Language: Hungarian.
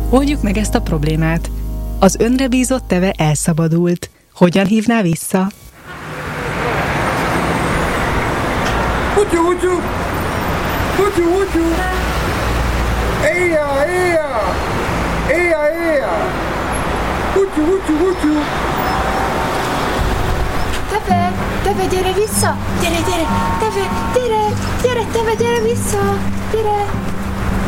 Oldjuk meg ezt a problémát. Az önre bízott teve elszabadult. Hogyan hívná vissza? Hutyu, hutyu! Hutyu, hutyu! Éjjá, éjjá! Éjjá, éjjá! Hutyu, hutyu, hutyu! Teve, gyere vissza! Gyere, Teve, gyere, Teve, gyere vissza! Gyere!